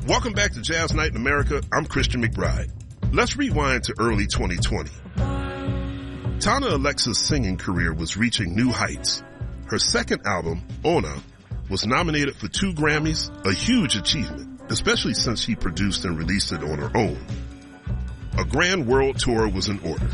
Welcome back to Jazz Night in America. I'm Christian McBride. Let's rewind to early 2020. Tana Alexa's singing career was reaching new heights. Her second album, Ona, was nominated for 2 Grammys, a huge achievement, especially since she produced and released it on her own. A grand world tour was in order.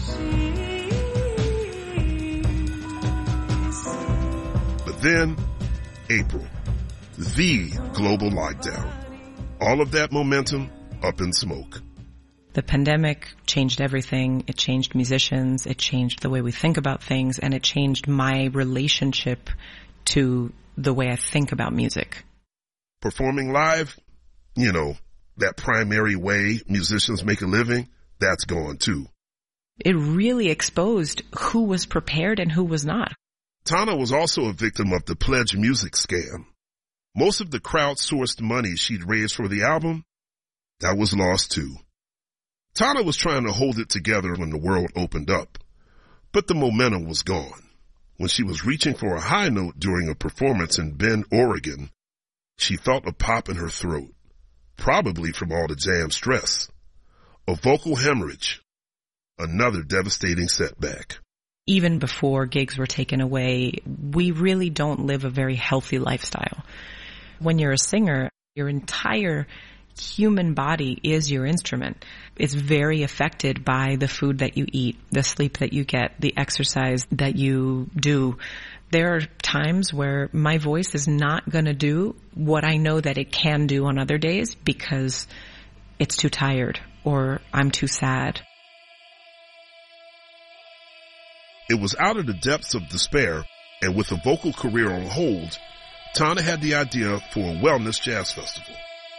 But then, April, the global lockdown. All of that momentum up in smoke. The pandemic changed everything. It changed musicians. It changed the way we think about things. And it changed my relationship to the way I think about music. Performing live, you know, that primary way musicians make a living, that's gone too. It really exposed who was prepared and who was not. Tana was also a victim of the Pledge Music scam. Most of the crowdsourced money she'd raised for the album, that was lost too. Tana was trying to hold it together when the world opened up, but the momentum was gone. When she was reaching for a high note during a performance in Bend, Oregon, she felt a pop in her throat, probably from all the jam stress. A vocal hemorrhage, another devastating setback. Even before gigs were taken away, we really don't live a very healthy lifestyle. When you're a singer, your entire human body is your instrument. It's very affected by the food that you eat, the sleep that you get, the exercise that you do. There are times where my voice is not going to do what I know that it can do on other days because it's too tired or I'm too sad. It was out of the depths of despair, and with a vocal career on hold, Tana had the idea for a wellness jazz festival.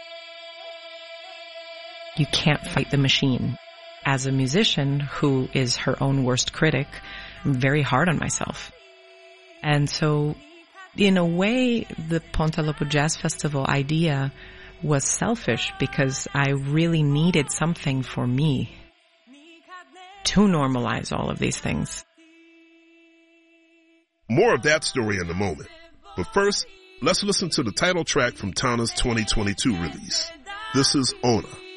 You can't fight the machine. As a musician who is her own worst critic, I'm very hard on myself. And so, in a way, the Ponte-à-Lopo Jazz Festival idea was selfish because I really needed something for me to normalize all of these things. More of that story in a moment. But first, let's listen to the title track from Tana's 2022 release. This is Ona.